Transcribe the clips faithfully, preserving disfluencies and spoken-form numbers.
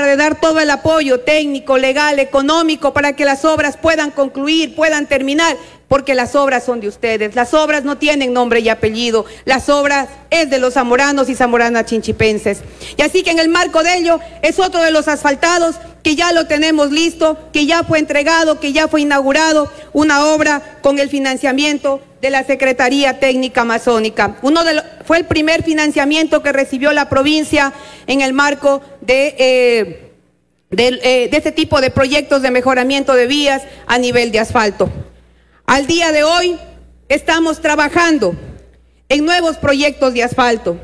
de dar todo el apoyo técnico, legal, económico para que las obras puedan concluir, puedan terminar, porque las obras son de ustedes. Las obras no tienen nombre y apellido, las obras es de los zamoranos y zamoranas chinchipenses. Y así que en el marco de ello es otro de los asfaltados que ya lo tenemos listo, que ya fue entregado, que ya fue inaugurado, una obra con el financiamiento de la Secretaría Técnica Amazónica. Uno de los, fue el primer financiamiento que recibió la provincia en el marco de, eh, de, eh, de este tipo de proyectos de mejoramiento de vías a nivel de asfalto. Al día de hoy estamos trabajando en nuevos proyectos de asfalto.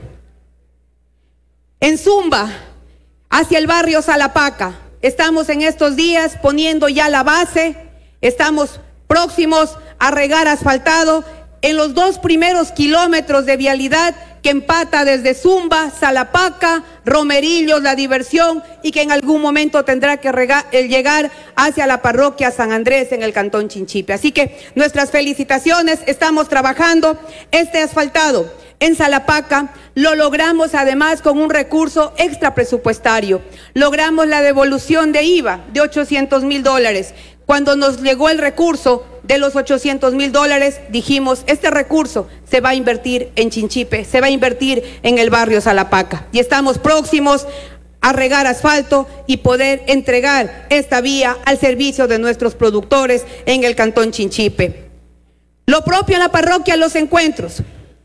En Zumba, hacia el barrio Salapaca, estamos en estos días poniendo ya la base, estamos próximos a regar asfaltado en los dos primeros kilómetros de vialidad que empata desde Zumba, Salapaca, Romerillos, La Diversión, y que en algún momento tendrá que regar, el llegar hacia la parroquia San Andrés en el cantón Chinchipe. Así que nuestras felicitaciones, estamos trabajando este asfaltado en Salapaca, lo logramos además con un recurso extra presupuestario, logramos la devolución de I V A de ochocientos mil dólares. Cuando nos llegó el recurso de los ochocientos mil dólares, dijimos, este recurso se va a invertir en Chinchipe, se va a invertir en el barrio Salapaca. Y estamos próximos a regar asfalto y poder entregar esta vía al servicio de nuestros productores en el cantón Chinchipe. Lo propio en la parroquia Los Encuentros.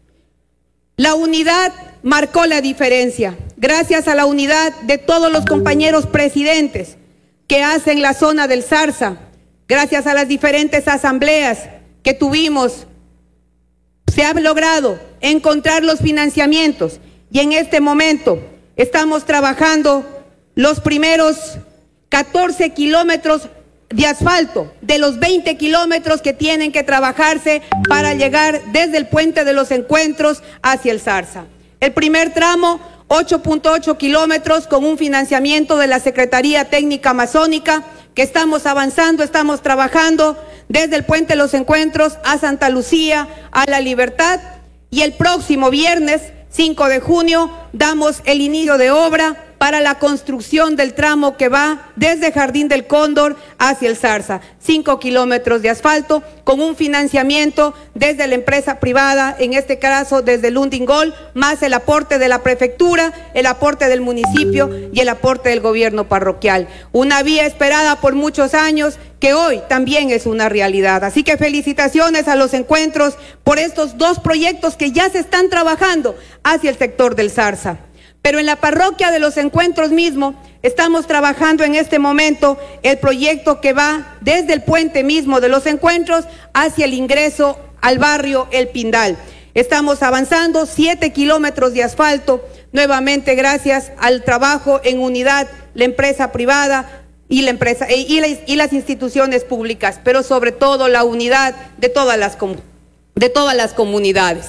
La unidad marcó la diferencia. Gracias a la unidad de todos los compañeros presidentes que hacen la zona del Zarza, gracias a las diferentes asambleas que tuvimos, se ha logrado encontrar los financiamientos y en este momento estamos trabajando los primeros catorce kilómetros de asfalto de los veinte kilómetros que tienen que trabajarse para llegar desde el Puente de los Encuentros hacia el Zarza. El primer tramo, ocho punto ocho kilómetros con un financiamiento de la Secretaría Técnica Amazónica, que estamos avanzando, estamos trabajando desde el Puente de los Encuentros a Santa Lucía, a La Libertad, y el próximo viernes, cinco de junio, damos el inicio de obra para la construcción del tramo que va desde Jardín del Cóndor hacia el Zarza. Cinco kilómetros de asfalto con un financiamiento desde la empresa privada, en este caso desde Lundingol, más el aporte de la prefectura, el aporte del municipio y el aporte del gobierno parroquial. Una vía esperada por muchos años que hoy también es una realidad. Así que felicitaciones a Los Encuentros por estos dos proyectos que ya se están trabajando hacia el sector del Zarza. Pero en la parroquia de Los Encuentros mismo estamos trabajando en este momento el proyecto que va desde el puente mismo de Los Encuentros hacia el ingreso al barrio El Pindal. Estamos avanzando siete kilómetros de asfalto, nuevamente gracias al trabajo en unidad, la empresa privada y, la empresa, y, las, y las instituciones públicas, pero sobre todo la unidad de todas las, de todas las comunidades.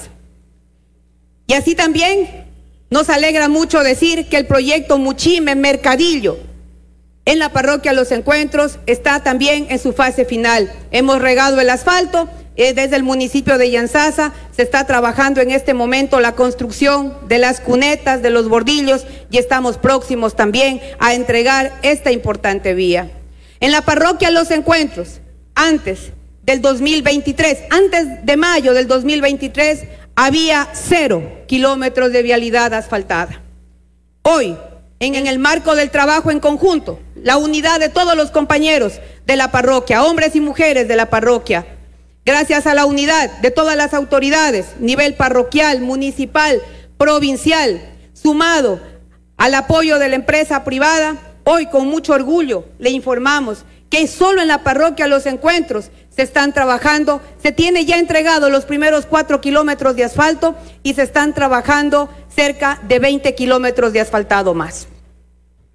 Y así también nos alegra mucho decir que el proyecto Muchime Mercadillo en la parroquia Los Encuentros está también en su fase final. Hemos regado el asfalto, eh, desde el municipio de Yanzasa se está trabajando en este momento la construcción de las cunetas, de los bordillos, y estamos próximos también a entregar esta importante vía. En la parroquia Los Encuentros, antes del dos mil veintitrés, antes de mayo del dos mil veintitrés, había cero kilómetros de vialidad asfaltada. Hoy, en, en el marco del trabajo en conjunto, la unidad de todos los compañeros de la parroquia, hombres y mujeres de la parroquia, gracias a la unidad de todas las autoridades, nivel parroquial, municipal, provincial, sumado al apoyo de la empresa privada, hoy con mucho orgullo le informamos que solo en la parroquia Los Encuentros se están trabajando, se tiene ya entregado los primeros cuatro kilómetros de asfalto y se están trabajando cerca de veinte kilómetros de asfaltado más.